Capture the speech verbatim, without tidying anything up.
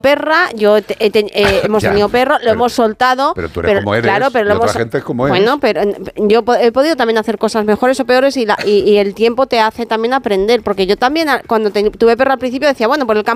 perra, yo te, te, eh, hemos Ya, tenido perro, lo pero, hemos soltado. Pero tú eres pero, como eres, claro, pero y lo otra hemos, gente es como bueno, es. pero yo he podido también hacer cosas mejores o peores y, la, y, y el tiempo te hace también aprender, porque yo también cuando te, tuve perro al principio decía, bueno, por el campo